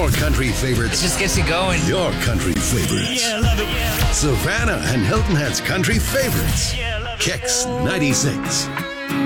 Your country favorites. It just gets you going. Your country favorites. Yeah, love it. Savannah and Hilton Head's country favorites. Yeah, love it. Kicks 96.